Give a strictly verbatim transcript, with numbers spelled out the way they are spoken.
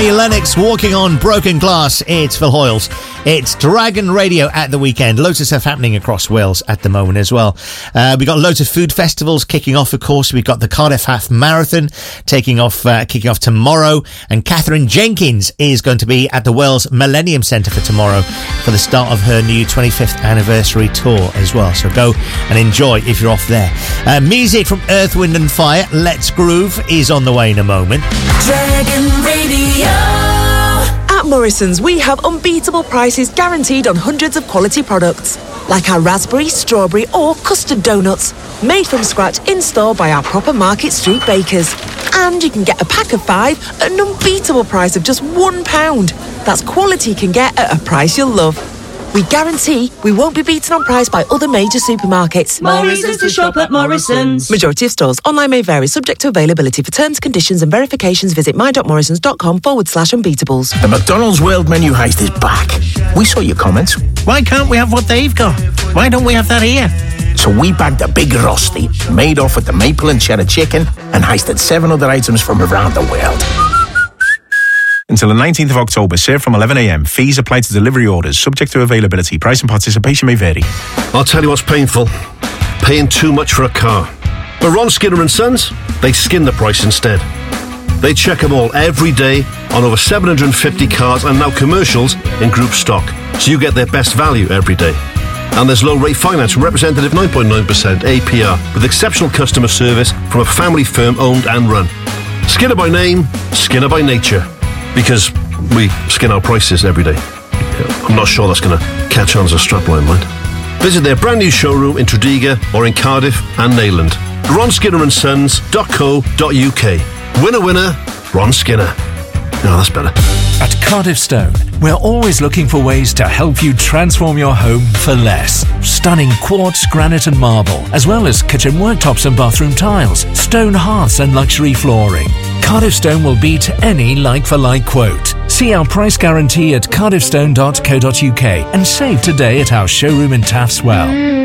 Annie Lennox, Walking on Broken Glass. It's Phil Hoyles. It's Dragon Radio at the weekend. Loads of stuff happening across Wales at the moment as well. Uh, we've got loads of food festivals kicking off, of course. We've got the Cardiff Half Marathon taking off, uh, kicking off tomorrow. And Catherine Jenkins is going to be at the Wales Millennium Centre for tomorrow for the start of her new twenty-fifth anniversary tour as well. So go and enjoy if you're off there. Uh, music from Earth, Wind and Fire, Let's Groove, is on the way in a moment. Dragon Radio. At Morrison's, we have unbeatable prices guaranteed on hundreds of quality products, like our raspberry, strawberry or custard donuts, made from scratch in-store by our proper Market Street bakers. And you can get a pack of five at an unbeatable price of just one pound. That's quality you can get at a price you'll love. We guarantee we won't be beaten on price by other major supermarkets. More reasons to shop at Morrison's. Majority of stores. Online may vary, subject to availability. For terms, conditions and verifications, visit my.morrisons.com forward slash unbeatables. The McDonald's World Menu Heist is back. We saw your comments. Why can't we have what they've got? Why don't we have that here? So we bagged a big rosti, made off with the maple and cheddar chicken, and heisted seven other items from around the world. Until the nineteenth of October, served from eleven a.m. Fees apply to delivery orders, subject to availability. Price and participation may vary. I'll tell you what's painful. Paying too much for a car. But Ron Skinner and Sons, they skin the price instead. They check them all every day on over seven hundred fifty cars and now commercials in group stock. So you get their best value every day. And there's low rate finance from representative nine point nine percent A P R with exceptional customer service from a family firm owned and run. Skinner by name, Skinner by nature. Because we skin our prices every day. I'm not sure that's going to catch on as a strapline, mind. Visit their brand new showroom in Tredegar or in Cardiff and Neyland. ron skinner and sons dot co dot uk. Winner, winner, Ron Skinner. No, that's better. At Cardiff Stone, we're always looking for ways to help you transform your home for less. Stunning quartz, granite and marble, as well as kitchen worktops and bathroom tiles, stone hearths and luxury flooring. Cardiff Stone will beat any like-for-like quote. See our price guarantee at cardiff stone dot co dot uk and save today at our showroom in Taffs Well.